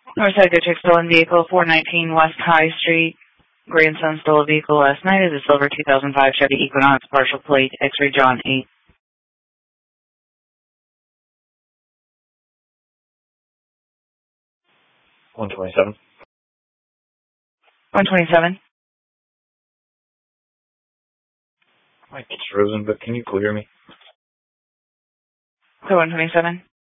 Northside District stolen vehicle, 419 West High Street. Grandson stole a vehicle last night. Is a silver 2005 Chevy Equinox, partial plate, X-ray John 8. 127. 127. My it's frozen, but can you clear me? So 127.